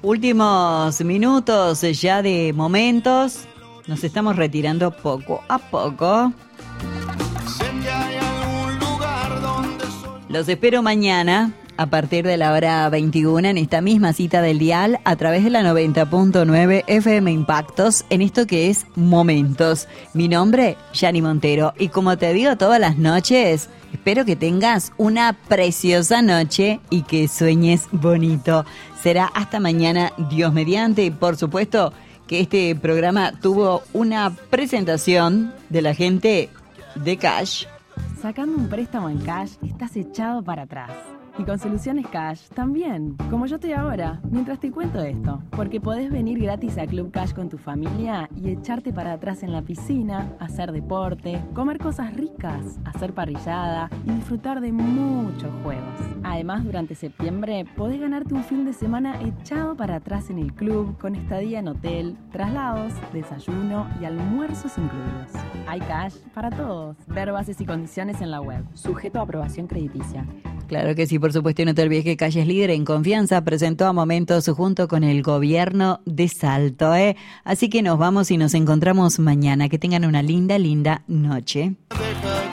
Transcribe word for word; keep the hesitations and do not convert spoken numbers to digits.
Últimos minutos ya de momentos. Nos estamos retirando poco a poco. Los espero mañana a partir de la hora veintiuna en esta misma cita del dial a través de la noventa punto nueve F M Impactos en esto que es Momentos. Mi nombre, Yani Montero, y como te digo todas las noches, espero que tengas una preciosa noche y que sueñes bonito. Será hasta mañana, Dios mediante, y por supuesto que este programa tuvo una presentación de la gente de Cash. Sacando un préstamo en Cash, estás echado para atrás. Y con Soluciones Cash también, como yo estoy ahora, mientras te cuento esto. Porque podés venir gratis a Club Cash con tu familia y echarte para atrás en la piscina, hacer deporte, comer cosas ricas, hacer parrillada y disfrutar de muchos juegos. Además, durante septiembre podés ganarte un fin de semana echado para atrás en el club con estadía en hotel, traslados, desayuno y almuerzos incluidos. Hay Cash para todos. Ver bases y condiciones en la web. Sujeto a aprobación crediticia. Claro que sí, por supuesto, y no te olvides que Cash es líder en confianza, presentó a Momentos junto con el gobierno de Salto, ¿eh? Así que nos vamos y nos encontramos mañana. Que tengan una linda, linda noche.